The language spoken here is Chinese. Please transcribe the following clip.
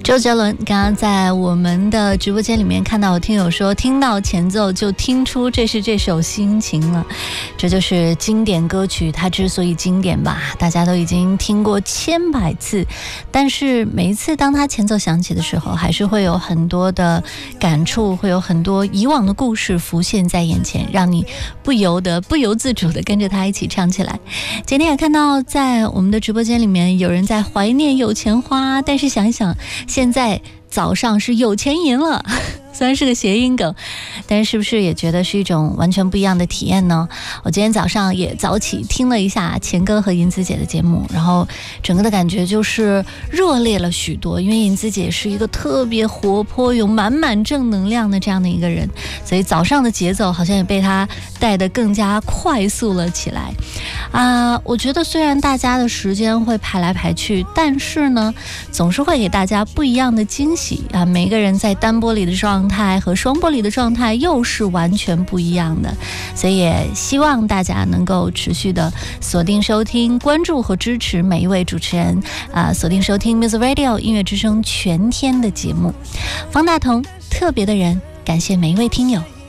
周杰伦刚刚在我们的直播间里面看到有听友说，听到前奏就听出这是这首心情了。这就是经典歌曲，它之所以经典吧，大家都已经听过千百次，但是每一次当它前奏响起的时候，还是会有很多的感触，会有很多以往的故事浮现在眼前，让你不由自主的跟着它一起唱起来。今天也看到在我们的直播间里面有人在怀念有钱花，但是想一想现在早上是有钱赢了，虽然是个谐音梗，但是不是也觉得是一种完全不一样的体验呢？我今天早上也早起听了一下钱哥和银子姐的节目，然后整个的感觉就是热烈了许多，因为银子姐是一个特别活泼有满满正能量的这样的一个人，所以早上的节奏好像也被她带得更加快速了起来我觉得虽然大家的时间会排来排去，但是呢总是会给大家不一样的惊喜每个人在单波里的状态和双波里的状态又是完全不一样的，所以也希望大家能够持续的锁定收听、关注和支持每一位主持人锁定收听 Music Radio 音乐之声全天的节目。方大同特别的人，感谢每一位听友。